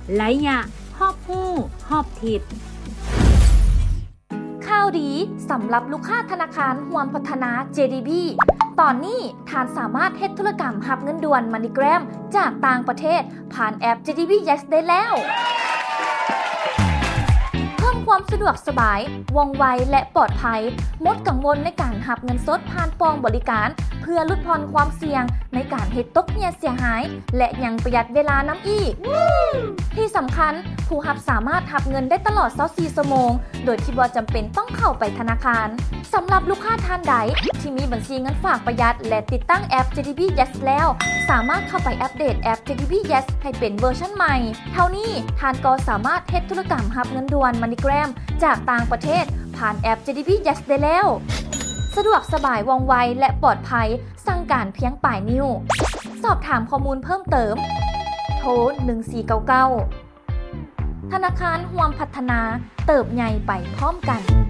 ไหลยะฮอบฮู้ฮอบทิศข่าวดีสำหรับลูกค้าธนาคารห่วมพัฒนา JDB ตอนนี้ท่านสามารถเฮ็ดธุรกรรมรับเงินด่วน MoneyGram จากต่างประเทศผ่านแอป JDB Yes ได้แล้วเพิ่มความสะดวกสบายว่องไวและปลอดภัยลดกังวลในการรับเงินสดผ่านปองบริการเพื่อลดผ่อนความเสี่ยงในการเฮ็ดตกเหี่ยเสียหายและยังประหยัดเวลาน้ำอีกที่สำคัญผู้รับสามารถรับเงินได้ตลอด24ชั่วโมงโดยที่บ่จำเป็นต้องเข้าไปธนาคารสำหรับลูกค้าท่านใดที่มีบัญชีเงินฝากประหยัดและติดตั้งแอป JDB Yes แล้วสามารถเข้าไปอัปเดตแอป JDB Yes ให้เป็นเวอร์ชันใหม่เท่านี้ท่านก็สามารถเฮ็ดธุรกรรมรับเงินด่วน MoneyGram จากต่างประเทศผ่านแอป JDB Yes ได้แล้วสะดวกสบายว่องไวและปลอดภัยสั่งการเพียงปลายนิ้วสอบถามข้อมูลเพิ่มเติมโทร1499ธนาคารห่วมพัฒนาเติบใหญ่ไปพร้อมกัน